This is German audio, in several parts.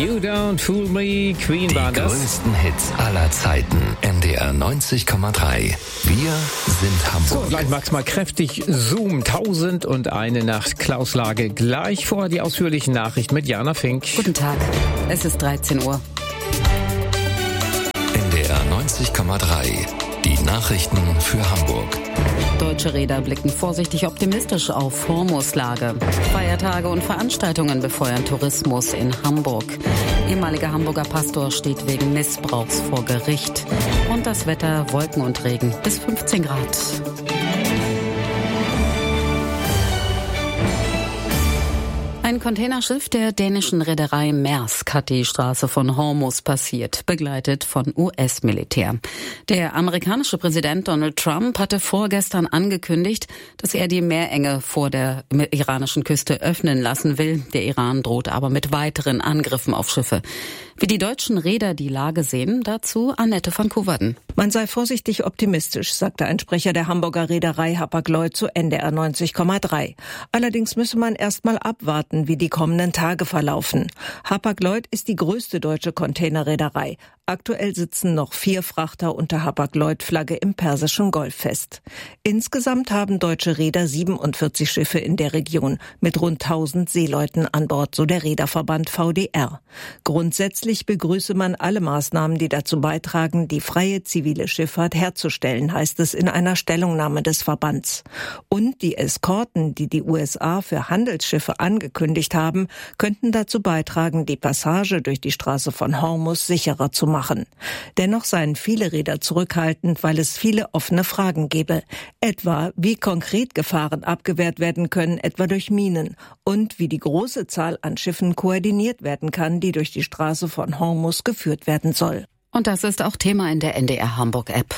You Don't Fool Me, Queen war das. Die größten Hits aller Zeiten. NDR 90,3. Wir sind Hamburg. So, gleich mag's mal kräftig Zoom. 1001 Nacht. Klaus Lage gleich vor die ausführlichen Nachrichten mit Jana Fink. Guten Tag. Es ist 13 Uhr. NDR 90,3. Die Nachrichten für Hamburg. Deutsche Reeder blicken vorsichtig optimistisch auf Hormuslage. Feiertage und Veranstaltungen befeuern Tourismus in Hamburg. Ehemaliger Hamburger Pastor steht wegen Missbrauchs vor Gericht. Und das Wetter, Wolken und Regen bis 15 Grad. Ein Containerschiff der dänischen Reederei Maersk hat die Straße von Hormuz passiert, begleitet von US-Militär. Der amerikanische Präsident Donald Trump hatte vorgestern angekündigt, dass er die Meerenge vor der iranischen Küste öffnen lassen will. Der Iran droht aber mit weiteren Angriffen auf Schiffe. Wie die deutschen Reeder die Lage sehen, dazu Annette van Koeverden. Man sei vorsichtig optimistisch, sagte ein Sprecher der Hamburger Reederei Hapag-Lloyd zu NDR 90,3. Allerdings müsse man erst mal abwarten, wie die kommenden Tage verlaufen. Hapag-Lloyd ist die größte deutsche Containerreederei. Aktuell sitzen noch 4 Frachter unter Hapag-Lloyd-Flagge im Persischen Golf fest. Insgesamt haben deutsche Reeder 47 Schiffe in der Region mit rund 1000 Seeleuten an Bord, so der Reederverband VDR. Grundsätzlich begrüße man alle Maßnahmen, die dazu beitragen, die freie zivile Schifffahrt herzustellen, heißt es in einer Stellungnahme des Verbands. Und die Eskorten, die die USA für Handelsschiffe angekündigt haben, könnten dazu beitragen, die Passage durch die Straße von Hormuz sicherer zu machen. Dennoch seien viele Reeder zurückhaltend, weil es viele offene Fragen gebe. Etwa, wie konkret Gefahren abgewehrt werden können, etwa durch Minen. Und wie die große Zahl an Schiffen koordiniert werden kann, die durch die Straße von Hormuz geführt werden soll. Und das ist auch Thema in der NDR Hamburg-App.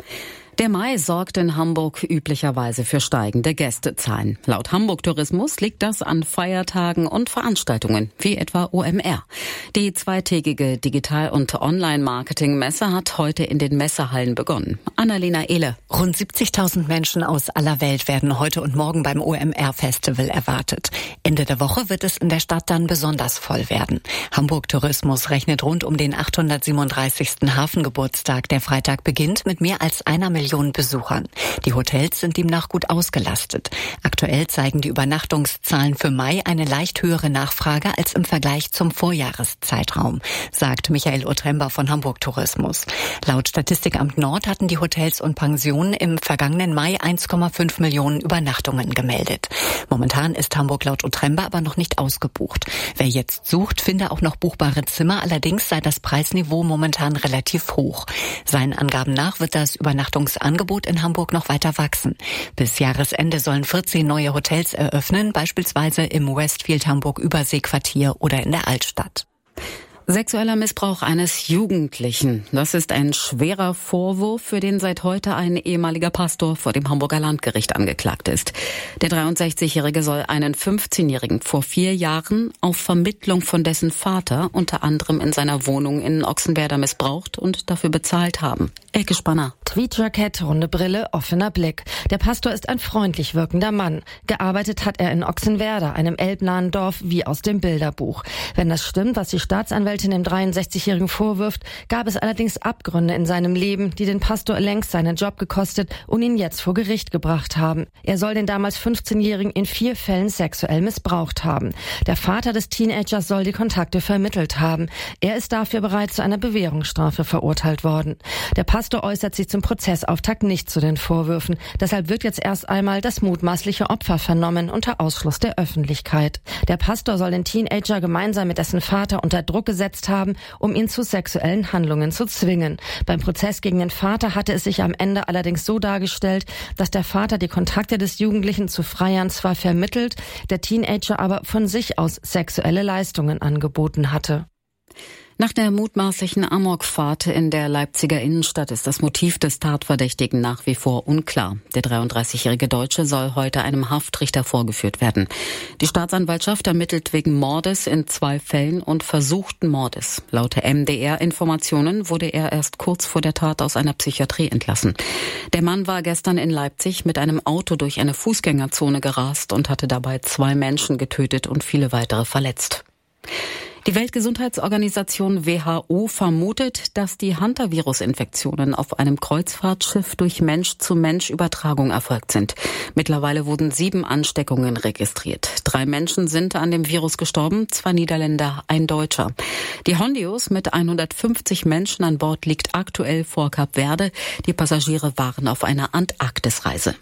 Der Mai sorgt in Hamburg üblicherweise für steigende Gästezahlen. Laut Hamburg Tourismus liegt das an Feiertagen und Veranstaltungen, wie etwa OMR. Die zweitägige Digital- und Online-Marketing-Messe hat heute in den Messehallen begonnen. Annalena Ehle. Rund 70.000 Menschen aus aller Welt werden heute und morgen beim OMR-Festival erwartet. Ende der Woche wird es in der Stadt dann besonders voll werden. Hamburg Tourismus rechnet rund um den 837. Hafengeburtstag, der Freitag beginnt, mit mehr als 1 Million Besuchern. Die Hotels sind demnach gut ausgelastet. Aktuell zeigen die Übernachtungszahlen für Mai eine leicht höhere Nachfrage als im Vergleich zum Vorjahreszeitraum, sagt Michael Otremba von Hamburg Tourismus. Laut Statistikamt Nord hatten die Hotels und Pensionen im vergangenen Mai 1,5 Millionen Übernachtungen gemeldet. Momentan ist Hamburg laut Otremba aber noch nicht ausgebucht. Wer jetzt sucht, finde auch noch buchbare Zimmer, allerdings sei das Preisniveau momentan relativ hoch. Seinen Angaben nach wird das Übernachtungsangebot in Hamburg noch weiter wachsen. Bis Jahresende sollen 14 neue Hotels eröffnen, beispielsweise im Westfield Hamburg Überseequartier oder in der Altstadt. Sexueller Missbrauch eines Jugendlichen. Das ist ein schwerer Vorwurf, für den seit heute ein ehemaliger Pastor vor dem Hamburger Landgericht angeklagt ist. Der 63-Jährige soll einen 15-Jährigen vor 4 Jahren auf Vermittlung von dessen Vater unter anderem in seiner Wohnung in Ochsenwerder missbraucht und dafür bezahlt haben. Elke Spanner. Tweetjackett, runde Brille, offener Blick. Der Pastor ist ein freundlich wirkender Mann. Gearbeitet hat er in Ochsenwerder, einem elbnahen Dorf wie aus dem Bilderbuch. Wenn das stimmt, was die Staatsanwältin dem 63-Jährigen vorwirft, gab es allerdings Abgründe in seinem Leben, die den Pastor längst seinen Job gekostet und ihn jetzt vor Gericht gebracht haben. Er soll den damals 15-Jährigen in 4 Fällen sexuell missbraucht haben. Der Vater des Teenagers soll die Kontakte vermittelt haben. Er ist dafür bereits zu einer Bewährungsstrafe verurteilt worden. Der Pastor äußert sich zum Prozessauftakt nicht zu den Vorwürfen. Deshalb wird jetzt erst einmal das mutmaßliche Opfer vernommen unter Ausschluss der Öffentlichkeit. Der Pastor soll den Teenager gemeinsam mit dessen Vater unter Druck gesetzt haben, um ihn zu sexuellen Handlungen zu zwingen. Beim Prozess gegen den Vater hatte es sich am Ende allerdings so dargestellt, dass der Vater die Kontakte des Jugendlichen zu Freiern zwar vermittelt, der Teenager aber von sich aus sexuelle Leistungen angeboten hatte. Nach der mutmaßlichen Amokfahrt in der Leipziger Innenstadt ist das Motiv des Tatverdächtigen nach wie vor unklar. Der 33-jährige Deutsche soll heute einem Haftrichter vorgeführt werden. Die Staatsanwaltschaft ermittelt wegen Mordes in 2 Fällen und versuchten Mordes. Laut der MDR-Informationen wurde er erst kurz vor der Tat aus einer Psychiatrie entlassen. Der Mann war gestern in Leipzig mit einem Auto durch eine Fußgängerzone gerast und hatte dabei 2 Menschen getötet und viele weitere verletzt. Die Weltgesundheitsorganisation WHO vermutet, dass die Hantavirus-Infektionen auf einem Kreuzfahrtschiff durch Mensch-zu-Mensch-Übertragung erfolgt sind. Mittlerweile wurden 7 Ansteckungen registriert. 3 Menschen sind an dem Virus gestorben, 2 Niederländer, ein Deutscher. Die Hondius mit 150 Menschen an Bord liegt aktuell vor Kap Verde. Die Passagiere waren auf einer Antarktisreise.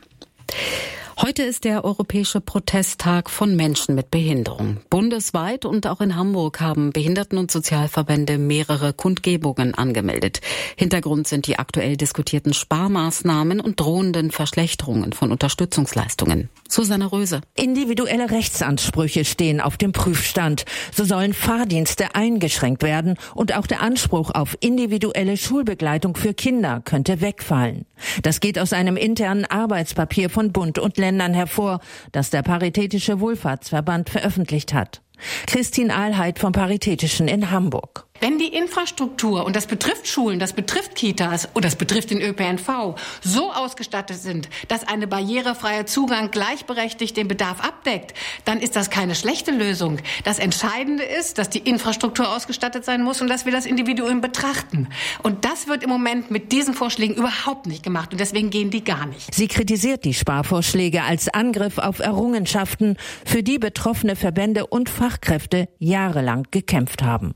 Heute ist der Europäische Protesttag von Menschen mit Behinderung. Bundesweit und auch in Hamburg haben Behinderten- und Sozialverbände mehrere Kundgebungen angemeldet. Hintergrund sind die aktuell diskutierten Sparmaßnahmen und drohenden Verschlechterungen von Unterstützungsleistungen. Susanne Röse. Individuelle Rechtsansprüche stehen auf dem Prüfstand. So sollen Fahrdienste eingeschränkt werden und auch der Anspruch auf individuelle Schulbegleitung für Kinder könnte wegfallen. Das geht aus einem internen Arbeitspapier von Bund und Ländern hervor, das der Paritätische Wohlfahrtsverband veröffentlicht hat. Christine Ahlheit vom Paritätischen in Hamburg. Wenn die Infrastruktur, und das betrifft Schulen, das betrifft Kitas und das betrifft den ÖPNV, so ausgestattet sind, dass eine barrierefreie Zugang gleichberechtigt den Bedarf abdeckt, dann ist das keine schlechte Lösung. Das Entscheidende ist, dass die Infrastruktur ausgestattet sein muss und dass wir das Individuum betrachten. Und das wird im Moment mit diesen Vorschlägen überhaupt nicht gemacht und deswegen gehen die gar nicht. Sie kritisiert die Sparvorschläge als Angriff auf Errungenschaften, für die betroffene Verbände und Fachkräfte jahrelang gekämpft haben.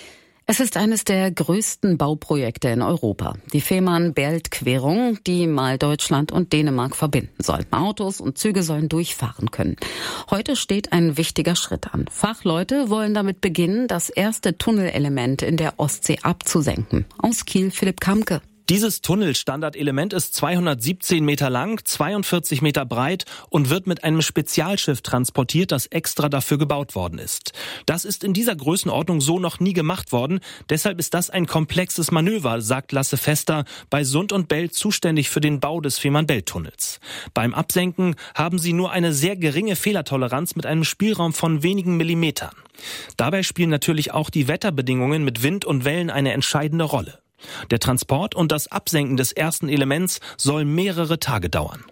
Es ist eines der größten Bauprojekte in Europa. Die Fehmarn-Belt-Querung, die mal Deutschland und Dänemark verbinden soll. Autos und Züge sollen durchfahren können. Heute steht ein wichtiger Schritt an. Fachleute wollen damit beginnen, das erste Tunnelelement in der Ostsee abzusenken. Aus Kiel Philipp Kamke. Dieses Tunnelstandardelement ist 217 Meter lang, 42 Meter breit und wird mit einem Spezialschiff transportiert, das extra dafür gebaut worden ist. Das ist in dieser Größenordnung so noch nie gemacht worden. Deshalb ist das ein komplexes Manöver, sagt Lasse Fester, bei Sund und Bell zuständig für den Bau des Fehmarn-Belt-Tunnels. Beim Absenken haben sie nur eine sehr geringe Fehlertoleranz mit einem Spielraum von wenigen Millimetern. Dabei spielen natürlich auch die Wetterbedingungen mit Wind und Wellen eine entscheidende Rolle. Der Transport und das Absenken des ersten Elements soll mehrere Tage dauern.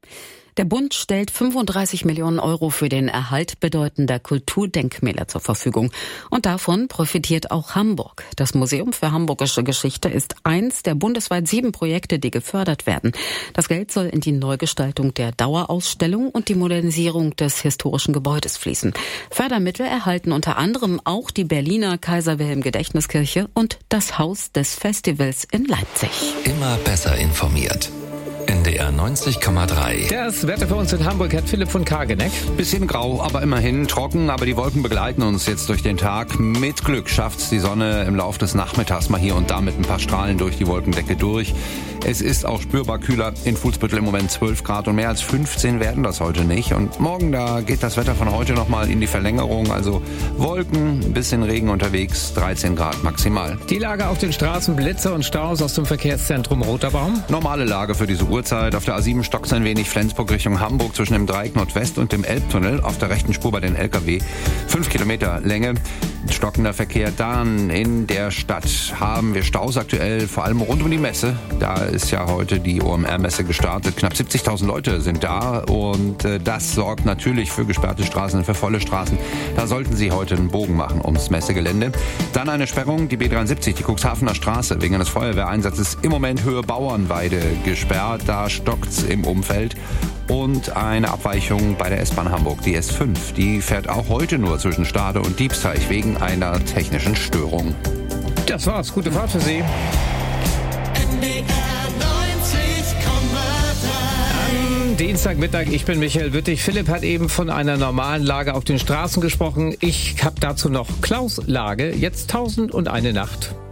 Der Bund stellt 35 Millionen Euro für den Erhalt bedeutender Kulturdenkmäler zur Verfügung. Und davon profitiert auch Hamburg. Das Museum für Hamburgische Geschichte ist eins der bundesweit 7 Projekte, die gefördert werden. Das Geld soll in die Neugestaltung der Dauerausstellung und die Modernisierung des historischen Gebäudes fließen. Fördermittel erhalten unter anderem auch die Berliner Kaiser-Wilhelm-Gedächtniskirche und das Haus des Festivals in Leipzig. Immer besser informiert. NDR 90,3. Das Wetter für uns in Hamburg hat Philipp von Kageneck. Bisschen grau, aber immerhin trocken. Aber die Wolken begleiten uns jetzt durch den Tag. Mit Glück schafft's die Sonne im Laufe des Nachmittags mal hier und da mit ein paar Strahlen durch die Wolkendecke durch. Es ist auch spürbar kühler. In Fuhlsbüttel im Moment 12 Grad und mehr als 15 werden das heute nicht. Und morgen, da geht das Wetter von heute nochmal in die Verlängerung. Also Wolken, ein bisschen Regen unterwegs, 13 Grad maximal. Die Lage auf den Straßen, Blitze und Staus aus dem Verkehrszentrum Roterbaum. Normale Lage für diese Uhrzeit. Auf der A7 stockt's ein wenig Flensburg Richtung Hamburg zwischen dem Dreieck Nordwest und dem Elbtunnel. Auf der rechten Spur bei den LKW 5 Kilometer Länge. Stockender Verkehr. Dann in der Stadt haben wir Staus aktuell, vor allem rund um die Messe. Da ist ja heute die OMR-Messe gestartet. Knapp 70.000 Leute sind da und das sorgt natürlich für gesperrte Straßen, für volle Straßen. Da sollten Sie heute einen Bogen machen ums Messegelände. Dann eine Sperrung, die B73, die Cuxhavener Straße. Wegen eines Feuerwehreinsatzes im Moment Höhe Bauernweide gesperrt. Da stockt's im Umfeld. Und eine Abweichung bei der S-Bahn Hamburg, die S5. Die fährt auch heute nur zwischen Stade und Diebsteich wegen einer technischen Störung. Das war's. Gute Fahrt für Sie. Am Dienstagmittag, ich bin Michael Wittig. Philipp hat eben von einer normalen Lage auf den Straßen gesprochen. Ich habe dazu noch Klaus Lage. Jetzt 1001 Nacht.